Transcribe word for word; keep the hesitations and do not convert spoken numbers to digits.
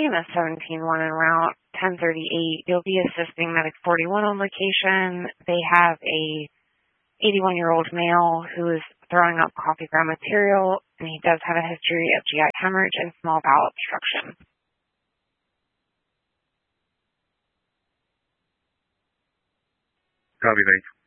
C M S seventeen one en route ten thirty-eight. You'll be assisting Medic forty-one on location. They have a eighty-one-year-old male who is throwing up coffee ground material, and he does have a history of G I hemorrhage and small bowel obstruction. Copy, thanks.